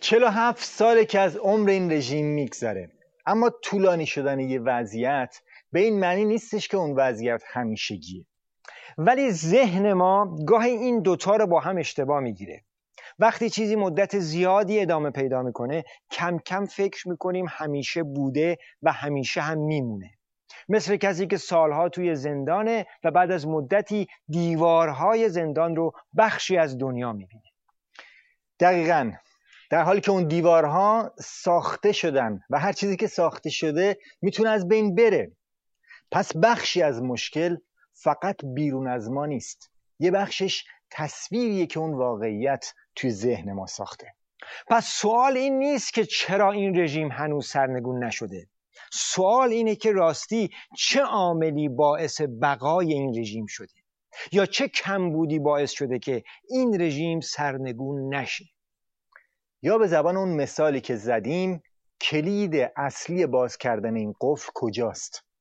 47 ساله که از عمر این رژیم میگذره، اما طولانی شدن یه وضعیت به این معنی نیستش که اون وضعیت همیشگیه. ولی ذهن ما گاهی این دوتا رو با هم اشتباه میگیره. وقتی چیزی مدت زیادی ادامه پیدا میکنه کم کم فکر میکنیم همیشه بوده و همیشه هم میمونه. مثل کسی که سالها توی زندانه و بعد از مدتی دیوارهای زندان رو بخشی از دنیا میبینه. دقیقاً در حالی که اون دیوارها ساخته شدن و هر چیزی که ساخته شده میتونه از بین بره. پس بخشی از مشکل فقط بیرون از ما نیست، یه بخشش تصویریه که اون واقعیت توی ذهن ما ساخته. پس سوال این نیست که چرا این رژیم هنوز سرنگون نشده. سوال اینه که راستی چه عاملی باعث بقای این رژیم شده یا چه کمبودی باعث شده که این رژیم سرنگون نشه. یا به زبان اون مثالی که زدیم، کلید اصلی باز کردن این قفل کجاست؟